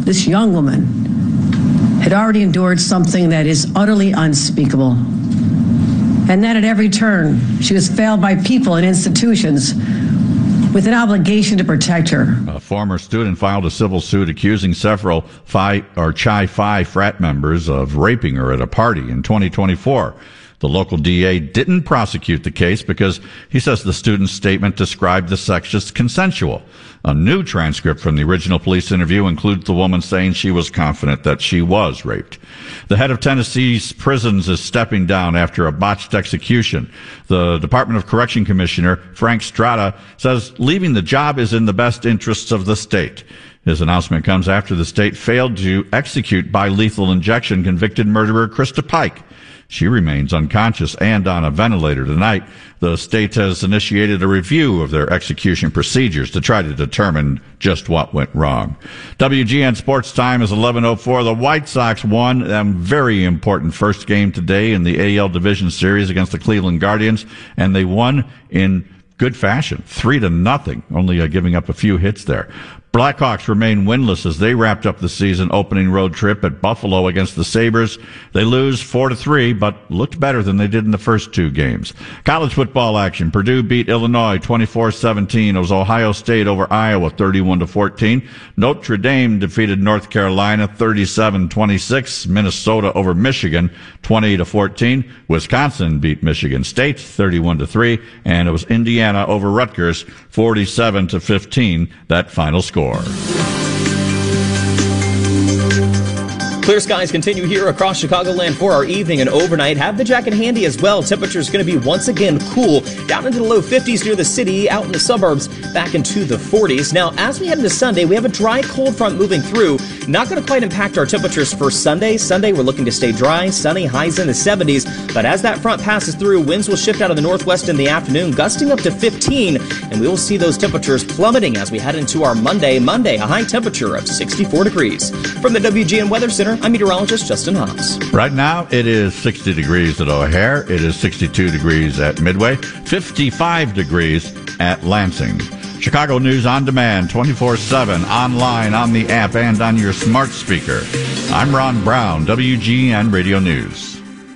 this young woman had already endured something that is utterly unspeakable. And that at every turn, she was failed by people and institutions with an obligation to protect her. A former student filed a civil suit accusing several Chi Phi frat members of raping her at a party in 2024. The local DA didn't prosecute the case because he says the student's statement described the sex as consensual. A new transcript from the original police interview includes the woman saying she was confident that she was raped. The head of Tennessee's prisons is stepping down after a botched execution. The Department of Correction Commissioner, Frank Strada, says leaving the job is in the best interests of the state. His announcement comes after the state failed to execute by lethal injection convicted murderer Krista Pike. She remains unconscious and on a ventilator tonight. The state has initiated a review of their execution procedures to try to determine just what went wrong. WGN Sports Time is 11:04. The White Sox won a very important first game today in the AL Division Series against the Cleveland Guardians, and they won in good fashion, 3-0, only giving up a few hits there. Blackhawks remain winless as they wrapped up the season opening road trip at Buffalo against the Sabres. They lose 4-3, but looked better than they did in the first two games. College football action. Purdue beat Illinois 24-17. It was Ohio State over Iowa 31-14. Notre Dame defeated North Carolina 37-26. Minnesota over Michigan 20-14. Wisconsin beat Michigan State 31-3. And it was Indiana over Rutgers 47-15. That final score. Clear skies continue here across Chicagoland for our evening and overnight. Have the jacket handy as well. Temperatures going to be once again cool down into the low 50s near the city, out in the suburbs back into the 40s. Now, as we head into Sunday, we have a dry cold front moving through. Not going to quite impact our temperatures for Sunday. Sunday, we're looking to stay dry, sunny, highs in the 70s. But as that front passes through, winds will shift out of the northwest in the afternoon, gusting up to 15. And we will see those temperatures plummeting as we head into our Monday, a high temperature of 64 degrees. From the WGN Weather Center, I'm meteorologist Justin Hobbs. Right now, it is 60 degrees at O'Hare. It is 62 degrees at Midway, 55 degrees at Lansing. Chicago News on demand, 24/7, online, on the app, and on your smart speaker. I'm Ron Brown, WGN Radio News.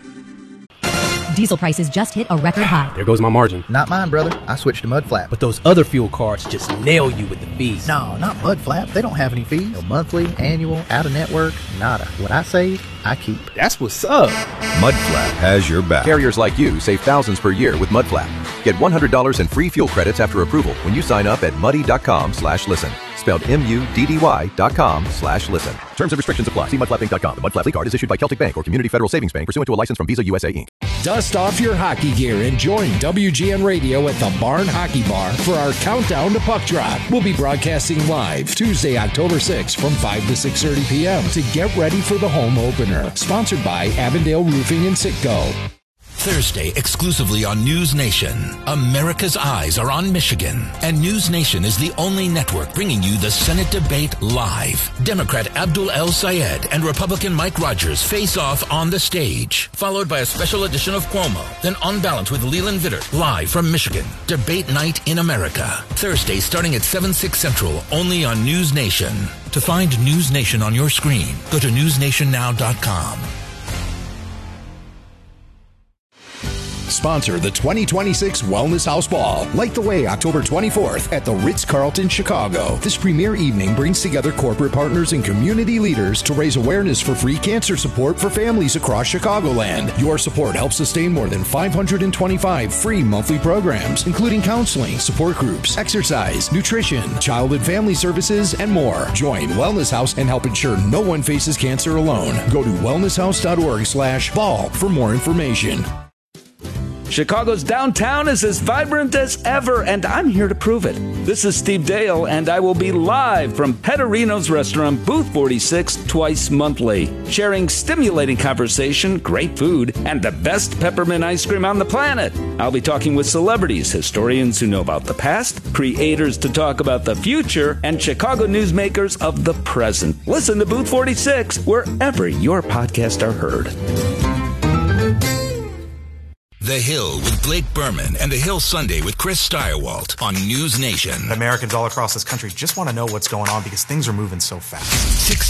Diesel prices just hit a record high. There goes my margin. Not mine, brother. I switched to Mudflap. But those other fuel cards just nail you with the fees. No, not Mudflap. They don't have any fees. No monthly, annual, out-of-network, nada. What I save, I keep. That's what's up. Mudflap has your back. Carriers like you save thousands per year with Mudflap. Get $100 in free fuel credits after approval when you sign up at muddy.com/listen. Spelled MUDDY.com/listen. Terms and restrictions apply. See mudflappinc.com. The Mudflap card is issued by Celtic Bank or Community Federal Savings Bank pursuant to a license from Visa USA Inc. Dust off your hockey gear and join WGN Radio at the Barn Hockey Bar for our countdown to puck drop. We'll be broadcasting live Tuesday, October 6th from 5 to 6:30 p.m. to get ready for the home opener. Sponsored by Avondale Roofing and Citgo. Thursday, exclusively on News Nation. America's eyes are on Michigan, and News Nation is the only network bringing you the Senate debate live. Democrat Abdul El-Sayed and Republican Mike Rogers face off on the stage, followed by a special edition of Cuomo, then On Balance with Leland Vittert, live from Michigan. Debate night in America. Thursday, starting at 7/6 Central, only on News Nation. To find News Nation on your screen, go to newsnationnow.com. Sponsor the 2026 Wellness House Ball. Light the way October 24th at the Ritz-Carlton, Chicago. This premier evening brings together corporate partners and community leaders to raise awareness for free cancer support for families across Chicagoland. Your support helps sustain more than 525 free monthly programs, including counseling, support groups, exercise, nutrition, child and family services, and more. Join Wellness House and help ensure no one faces cancer alone. Go to wellnesshouse.org/ball for more information. Chicago's downtown is as vibrant as ever, and I'm here to prove it. This is Steve Dale, and I will be live from Petterino's Restaurant, Booth 46, twice monthly, sharing stimulating conversation, great food, and the best peppermint ice cream on the planet. I'll be talking with celebrities, historians who know about the past, creators to talk about the future, and Chicago newsmakers of the present. Listen to Booth 46 wherever your podcasts are heard. The Hill with Blake Berman and The Hill Sunday with Chris Steyerwalt on News Nation. Americans all across this country just want to know what's going on because things are moving so fast.